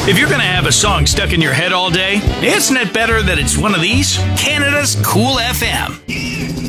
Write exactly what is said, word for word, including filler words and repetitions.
If you're going to have a song stuck in your head all day, isn't it better that it's one of these? Canada's Cool F M.